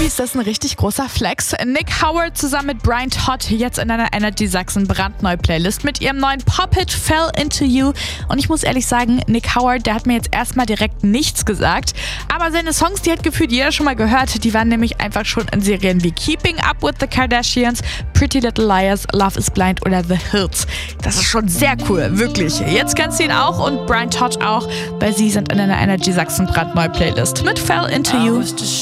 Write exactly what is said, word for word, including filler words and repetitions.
Irgendwie ist das ein richtig großer Flex. Nick Howard zusammen mit Brian Todd jetzt in einer Energy Sachsen brandneue Playlist mit ihrem neuen Pop-Hit Fell Into You. Und ich muss ehrlich sagen, Nick Howard, der hat mir jetzt erstmal direkt nichts gesagt. Aber seine Songs, die hat gefühlt jeder schon mal gehört. Die waren nämlich einfach schon in Serien wie Keeping Up with the Kardashians, Pretty Little Liars, Love is Blind oder The Hills. Das ist schon sehr cool, wirklich. Jetzt kennst du ihn auch und Brian Todd auch, weil sie sind in einer Energy Sachsen brandneue Playlist mit Fell Into You.